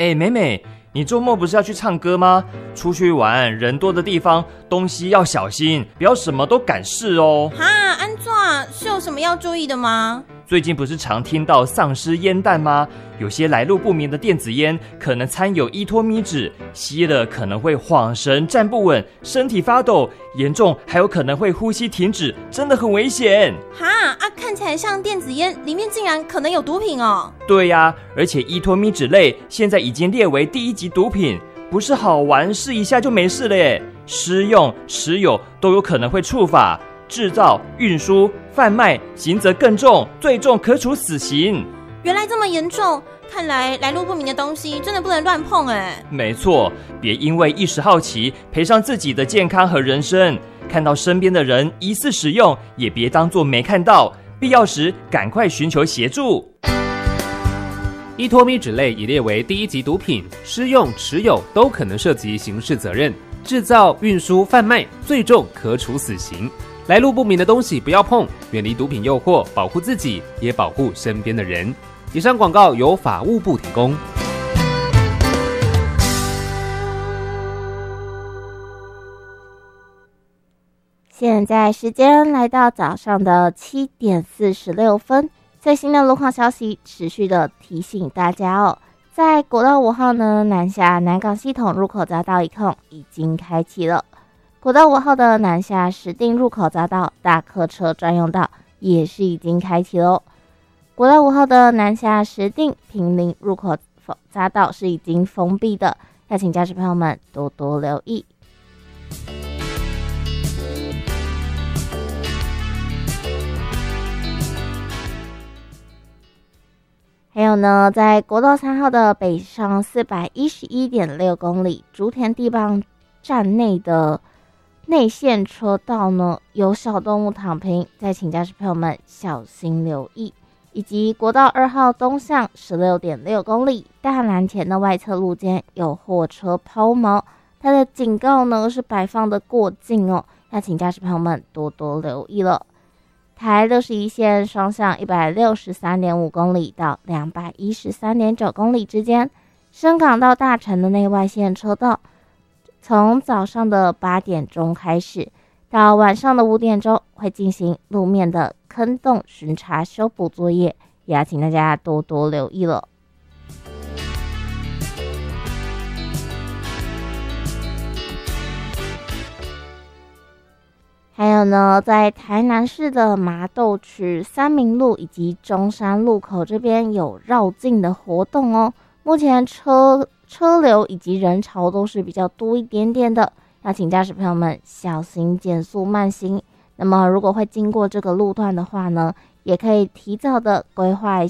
美美，你周末不是要去唱歌吗？出去玩人多的地方，东西要小心，不要什么都敢试哦。 哈，安怎是有什么要注意的吗？ 最近不是常听到丧尸烟弹吗？有些来路不明的电子烟可能掺有依托咪酯，吸了可能会晃神、站不稳、身体发抖，严重还有可能会呼吸停止，真的很危险。 哈看起来像电子烟，里面竟然可能有毒品哦。 对呀，而且依托咪酯类现在已经列为第1级毒品，不是好玩试一下就没事了耶，施用、持有都有可能会触法。制造、运输、贩卖，刑责更重，最重可处死刑。 原来这么严重，看来来路不明的东西真的不能乱碰哎。 没错，别因为一时好奇赔上自己的健康和人生。看到身边的人疑似使用，也别当作没看到，必要时赶快寻求协助。 依托咪酯类已列为第1级毒品，施用、持有都可能涉及刑事责任。制造、运输、贩卖，最重可处死刑。来路不明的东西不要碰，远离毒品诱惑，保护自己，也保护身边的人。以上广告由法务部提供。 现在时间来到早上的7点46分，最新的路况消息持续的提醒大家哦，在国道5号呢，南下南港系统入口匝道一控已经开启了。国道5号的南下石碇入口匝道大客车专用道也是已经开启了。国道5号的南下石碇坪林入口匝道是已经封闭的，要请驾驶朋友们多多留意。还有呢，在国道3号的北上 411.6 公里竹田地磅站内的内线车道呢，有小动物躺平，再请驾驶朋友们小心留意。以及国道2号东向 16.6 公里大南田的外侧路肩有货车抛锚，它的警告呢是摆放的过近哦，要请驾驶朋友们多多留意了。台61线双向 163.5 公里到 213.9 公里之间，深港到大城的内外线车道，从早上的8点钟开始，到晚上的5点钟会进行路面的坑洞巡查修补作业，也要请大家多多留意了。还有呢，在台南市的麻豆区三民路以及中山路口这边有绕境的活动哦。目前车流以及人潮都是比较多一点点的，要请驾驶朋友们小心减速慢行。那么如果会经过这个路段的话呢，也可以提早的规划一